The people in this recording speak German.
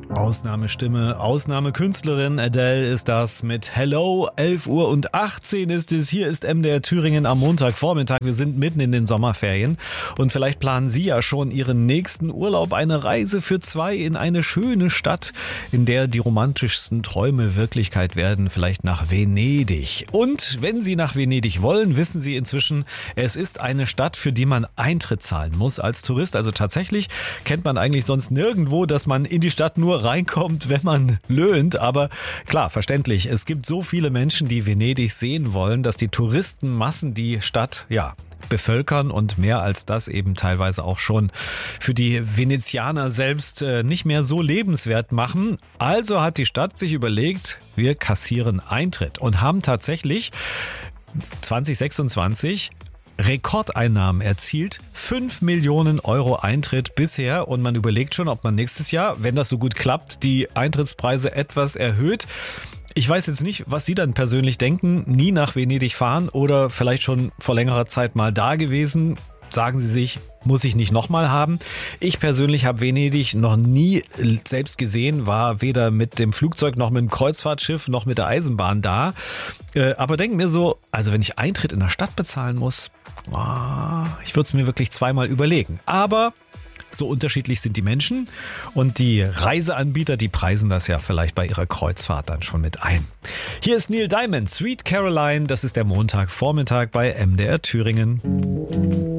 Ausnahmestimme, Ausnahmekünstlerin Adele ist das mit Hello. 11:18 Uhr ist es. Hier ist MDR Thüringen am Montagvormittag. Wir sind mitten in den Sommerferien und vielleicht planen Sie ja schon Ihren nächsten Urlaub. Eine Reise für zwei in eine schöne Stadt, in der die romantischsten Träume Wirklichkeit werden. Vielleicht nach Venedig. Und wenn Sie nach Venedig wollen, wissen Sie inzwischen, es ist eine Stadt, für die man Eintritt zahlen muss als Tourist. Also tatsächlich kennt man eigentlich sonst nirgendwo, dass man in die Stadt nur reinkommt, wenn man löhnt. Aber klar, verständlich. Es gibt so viele Menschen, die Venedig sehen wollen, dass die Touristenmassen die Stadt, bevölkern und mehr als das eben teilweise auch schon für die Venezianer selbst nicht mehr so lebenswert machen. Also hat die Stadt sich überlegt, wir kassieren Eintritt und haben tatsächlich 2026 Rekordeinnahmen erzielt, 5 Millionen Euro Eintritt bisher und man überlegt schon, ob man nächstes Jahr, wenn das so gut klappt, die Eintrittspreise etwas erhöht. Ich weiß jetzt nicht, was Sie dann persönlich denken, nie nach Venedig fahren oder vielleicht schon vor längerer Zeit mal da gewesen. Sagen Sie sich, muss ich nicht nochmal haben? Ich persönlich habe Venedig noch nie selbst gesehen, war weder mit dem Flugzeug noch mit dem Kreuzfahrtschiff noch mit der Eisenbahn da. Aber denke mir so, also wenn ich Eintritt in der Stadt bezahlen muss, ich würde es mir wirklich zweimal überlegen. Aber so unterschiedlich sind die Menschen und die Reiseanbieter, die preisen das ja vielleicht bei ihrer Kreuzfahrt dann schon mit ein. Hier ist Neil Diamond, Sweet Caroline, das ist der Montagvormittag bei MDR Thüringen.